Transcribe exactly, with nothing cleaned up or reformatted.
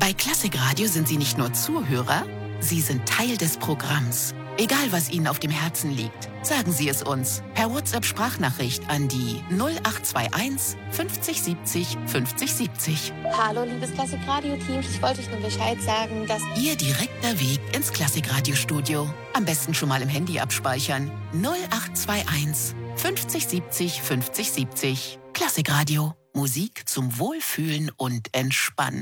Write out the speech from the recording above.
Bei Klassikradio sind Sie nicht nur Zuhörer, Sie sind Teil des Programms. Egal, was Ihnen auf dem Herzen liegt, sagen Sie es uns per WhatsApp-Sprachnachricht an die null acht zwei eins fünfzig siebzig fünfzig siebzig. Hallo, liebes Klassikradio-Team. Ich wollte euch nur Bescheid sagen, dass... Ihr direkter Weg ins Klassikradio-Studio. Am besten schon mal im Handy abspeichern. null acht zwei eins fünfzig siebzig fünfzig siebzig. Klassikradio. Musik zum Wohlfühlen und Entspannen.